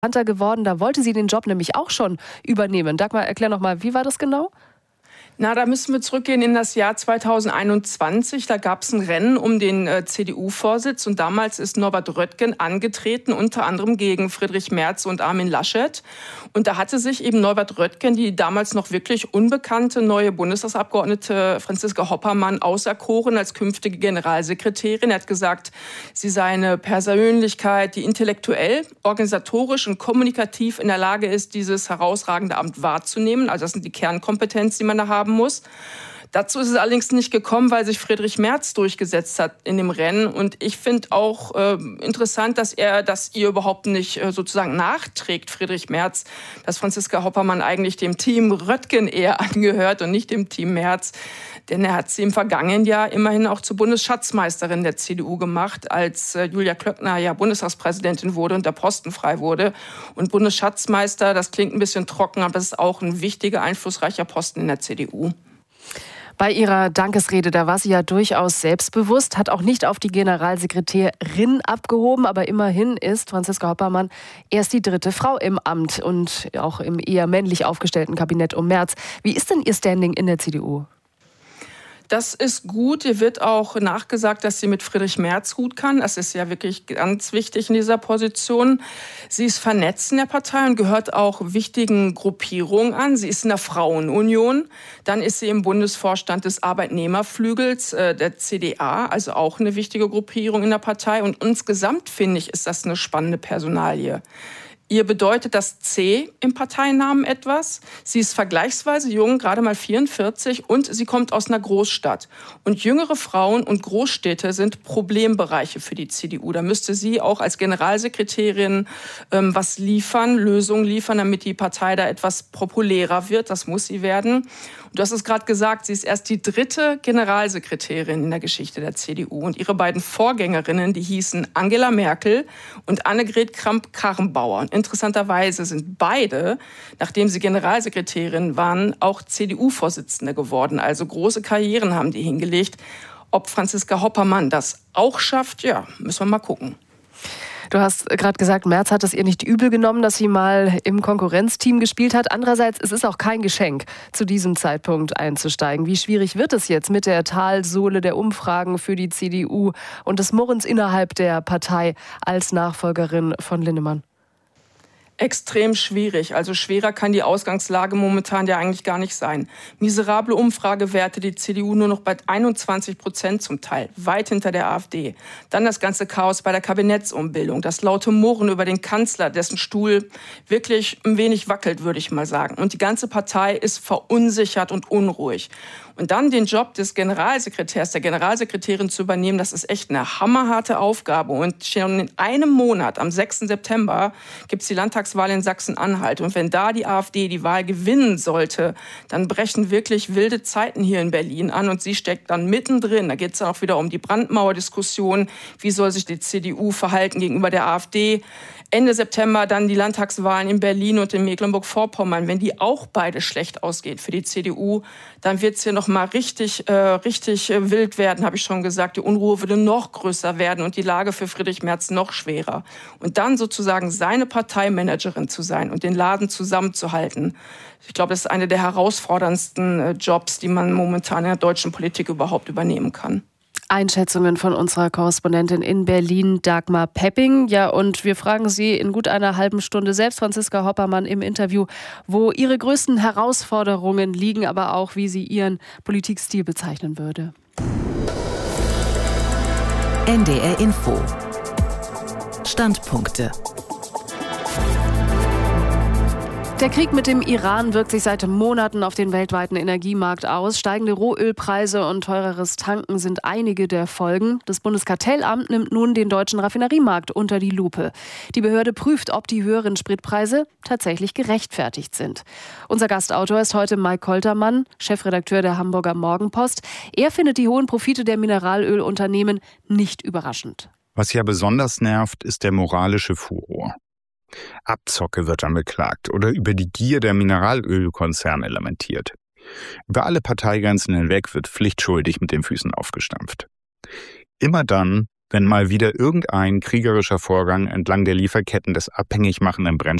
bekannter geworden. Da wollte sie den Job nämlich auch schon übernehmen. Dagmar, erklär noch mal, wie war das genau? Da müssen wir zurückgehen in das Jahr 2021. Da gab es ein Rennen um den CDU-Vorsitz. Und damals ist Norbert Röttgen angetreten, unter anderem gegen Friedrich Merz und Armin Laschet. Und da hatte sich eben Norbert Röttgen, die damals noch wirklich unbekannte neue Bundestagsabgeordnete Franziska Hoppermann, auserkoren als künftige Generalsekretärin. Er hat gesagt, sie sei eine Persönlichkeit, die intellektuell, organisatorisch und kommunikativ in der Lage ist, dieses herausragende Amt wahrzunehmen. Also das sind die Kernkompetenzen, die man da haben muss. Dazu ist es allerdings nicht gekommen, weil sich Friedrich Merz durchgesetzt hat in dem Rennen. Und ich finde auch interessant, dass ihr überhaupt nicht sozusagen nachträgt, Friedrich Merz, dass Franziska Hoppermann eigentlich dem Team Röttgen eher angehört und nicht dem Team Merz. Denn er hat sie im vergangenen Jahr immerhin auch zur Bundesschatzmeisterin der CDU gemacht, als Julia Klöckner ja Bundestagspräsidentin wurde und der Posten frei wurde. Und Bundesschatzmeister, das klingt ein bisschen trocken, aber das ist auch ein wichtiger, einflussreicher Posten in der CDU. Bei ihrer Dankesrede, da war sie ja durchaus selbstbewusst, hat auch nicht auf die Generalsekretärin abgehoben, aber immerhin ist Franziska Hoppermann erst die 3. Frau im Amt und auch im eher männlich aufgestellten Kabinett um Merz. Wie ist denn ihr Standing in der CDU? Das ist gut. Ihr wird auch nachgesagt, dass sie mit Friedrich Merz gut kann. Das ist ja wirklich ganz wichtig in dieser Position. Sie ist vernetzt in der Partei und gehört auch wichtigen Gruppierungen an. Sie ist in der Frauenunion. Dann ist sie im Bundesvorstand des Arbeitnehmerflügels der CDA, also auch eine wichtige Gruppierung in der Partei. Und insgesamt, finde ich, ist das eine spannende Personalie. Ihr bedeutet das C im Parteinamen etwas. Sie ist vergleichsweise jung, gerade mal 44, und sie kommt aus einer Großstadt. Und jüngere Frauen und Großstädte sind Problembereiche für die CDU. Da müsste sie auch als Generalsekretärin was liefern, Lösungen liefern, damit die Partei da etwas populärer wird. Das muss sie werden. Und du hast es gerade gesagt, sie ist erst die 3. Generalsekretärin in der Geschichte der CDU. Und ihre beiden Vorgängerinnen, die hießen Angela Merkel und Annegret Kramp-Karrenbauer. Und interessanterweise sind beide, nachdem sie Generalsekretärin waren, auch CDU-Vorsitzende geworden. Also große Karrieren haben die hingelegt. Ob Franziska Hoppermann das auch schafft, ja, müssen wir mal gucken. Du hast gerade gesagt, Merz hat es ihr nicht übel genommen, dass sie mal im Konkurrenzteam gespielt hat. Andererseits, es ist auch kein Geschenk, zu diesem Zeitpunkt einzusteigen. Wie schwierig wird es jetzt mit der Talsohle der Umfragen für die CDU und des Murrens innerhalb der Partei als Nachfolgerin von Linnemann? Extrem schwierig. Also schwerer kann die Ausgangslage momentan ja eigentlich gar nicht sein. Miserable Umfragewerte, die CDU nur noch bei 21% zum Teil, weit hinter der AfD. Dann das ganze Chaos bei der Kabinettsumbildung, das laute Murren über den Kanzler, dessen Stuhl wirklich ein wenig wackelt, würde ich mal sagen. Und die ganze Partei ist verunsichert und unruhig. Und dann den Job des Generalsekretärs, der Generalsekretärin zu übernehmen, das ist echt eine hammerharte Aufgabe. Und schon in einem Monat, am 6. September, gibt es die Landtagswahl in Sachsen-Anhalt. Und wenn da die AfD die Wahl gewinnen sollte, dann brechen wirklich wilde Zeiten hier in Berlin an. Und sie steckt dann mittendrin. Da geht es dann auch wieder um die Brandmauerdiskussion. Wie soll sich die CDU verhalten gegenüber der AfD? Ende September dann die Landtagswahlen in Berlin und in Mecklenburg-Vorpommern. Wenn die auch beide schlecht ausgeht für die CDU, dann wird es hier noch mal richtig wild werden, habe ich schon gesagt. Die Unruhe würde noch größer werden und die Lage für Friedrich Merz noch schwerer. Und dann sozusagen seine Parteimanagerin zu sein und den Laden zusammenzuhalten, ich glaube, das ist einer der herausforderndsten Jobs, die man momentan in der deutschen Politik überhaupt übernehmen kann. Einschätzungen von unserer Korrespondentin in Berlin, Dagmar Pepping. Ja, und wir fragen Sie in gut einer halben Stunde selbst, Franziska Hoppermann, im Interview, wo ihre größten Herausforderungen liegen, aber auch, wie sie ihren Politikstil bezeichnen würde. NDR Info. Standpunkte. Der Krieg mit dem Iran wirkt sich seit Monaten auf den weltweiten Energiemarkt aus. Steigende Rohölpreise und teureres Tanken sind einige der Folgen. Das Bundeskartellamt nimmt nun den deutschen Raffineriemarkt unter die Lupe. Die Behörde prüft, ob die höheren Spritpreise tatsächlich gerechtfertigt sind. Unser Gastautor ist heute Mike Koltermann, Chefredakteur der Hamburger Morgenpost. Er findet die hohen Profite der Mineralölunternehmen nicht überraschend. Was ja besonders nervt, ist der moralische Furor. Abzocke wird dann beklagt oder über die Gier der Mineralölkonzerne lamentiert. Über alle Parteigrenzen hinweg wird pflichtschuldig mit den Füßen aufgestampft. Immer dann, wenn mal wieder irgendein kriegerischer Vorgang entlang der Lieferketten des abhängig machenden Brennstoffs